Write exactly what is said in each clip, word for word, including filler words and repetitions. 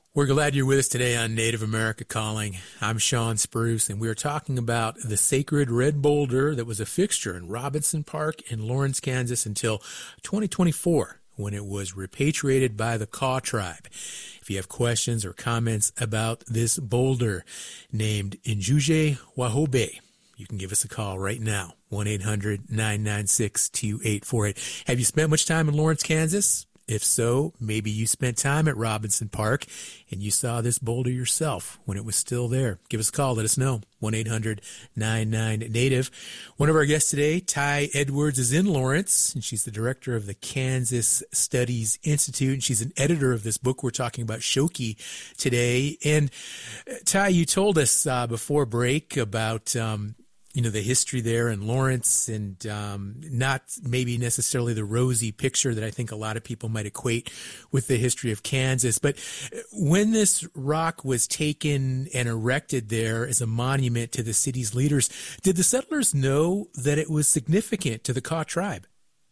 We're glad you're with us today on Native America Calling. I'm Sean Spruce, and we're talking about the sacred red boulder that was a fixture in Robinson Park in Lawrence, Kansas until twenty twenty-four, when it was repatriated by the Kaw tribe. If you have questions or comments about this boulder named Njuje Wahobe, you can give us a call right now, one eight hundred nine nine six two eight four eight. Have you spent much time in Lawrence, Kansas? If so, maybe you spent time at Robinson Park and you saw this boulder yourself when it was still there. Give us a call. Let us know. one eight hundred nine nine NATIVE. One of our guests today, Ty Edwards, is in Lawrence, and she's the director of the Kansas Studies Institute, and she's an editor of this book we're talking about, Shoki, today. And uh, Ty, you told us uh, before break about um, you know, the history there in Lawrence, and um, not maybe necessarily the rosy picture that I think a lot of people might equate with the history of Kansas. But when this rock was taken and erected there as a monument to the city's leaders, did the settlers know that it was significant to the Kaw tribe?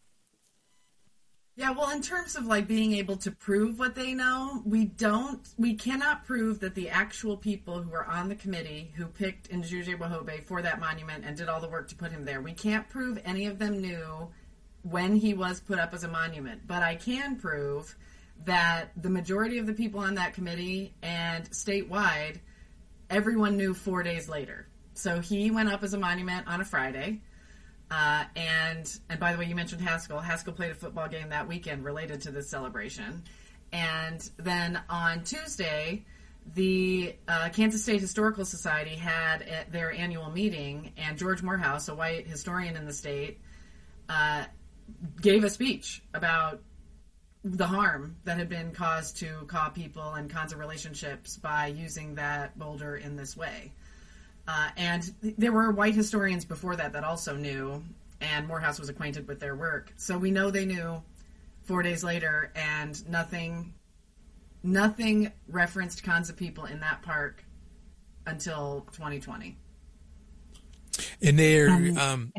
Yeah, well, in terms of like being able to prove what they know, we don't, we cannot prove that the actual people who were on the committee who picked Njuje Wahobe for that monument and did all the work to put him there, we can't prove any of them knew when he was put up as a monument. But I can prove that the majority of the people on that committee and statewide, everyone knew four days later. So he went up as a monument on a Friday. Uh, and and by the way, you mentioned Haskell. Haskell played a football game that weekend related to this celebration. And then on Tuesday, the uh, Kansas State Historical Society had a, their annual meeting, and George Morehouse, a white historian in the state, uh, gave a speech about the harm that had been caused to Kaw people and Kansa relationships by using that boulder in this way. Uh, and there were white historians before that that also knew, and Morehouse was acquainted with their work. So we know they knew four days later, and nothing nothing referenced Kansa people in that park until twenty twenty. And they're... Um, um,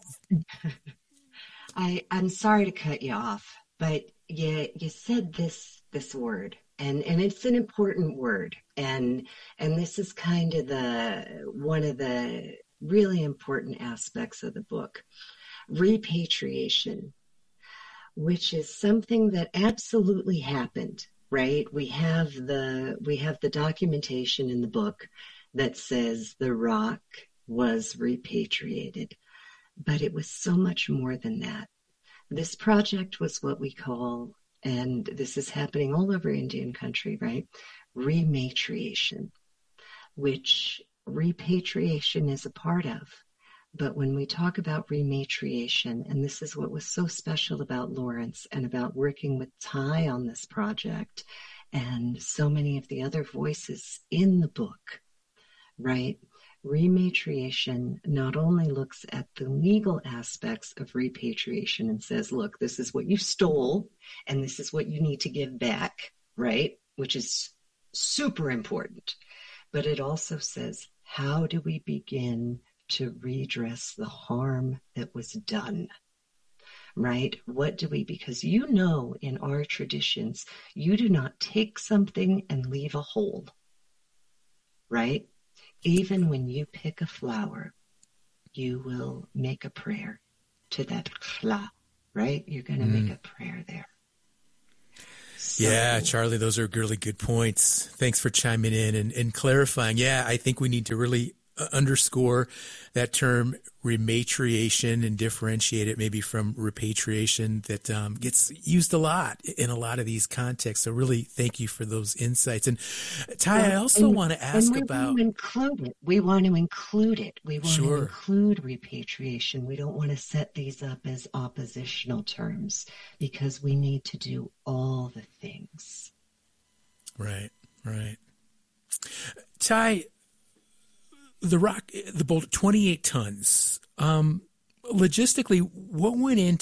I, I'm sorry to cut you off, but you, you said this this word. And and it's an important word, and and this is kind of the one of the really important aspects of the book, repatriation, which is something that absolutely happened, right? We have the we have the documentation in the book that says the rock was repatriated, but it was so much more than that. This project was what we call, and this is happening all over Indian country, right? Rematriation, which repatriation is a part of. But when we talk about rematriation, and this is what was so special about Lawrence and about working with Ty on this project and so many of the other voices in the book, right? Rematriation not only looks at the legal aspects of repatriation and says, look, this is what you stole and this is what you need to give back, right? Which is super important. But it also says, how do we begin to redress the harm that was done? Right? What do we, because you know in our traditions, you do not take something and leave a hole, right? Even when you pick a flower, you will make a prayer to that chla, right? You're going to mm. make a prayer there. So, yeah, Charlie, those are really good points. Thanks for chiming in and, and clarifying. Yeah, I think we need to really underscore that term rematriation and differentiate it maybe from repatriation that um, gets used a lot in a lot of these contexts. So really thank you for those insights. And Ty, well, I also and, want to ask we about... Want to include it. We want to include it. We want sure. to include repatriation. We don't want to set these up as oppositional terms because we need to do all the things. Right, right. Ty, the rock, the boulder, twenty-eight tons. Um, logistically, what went into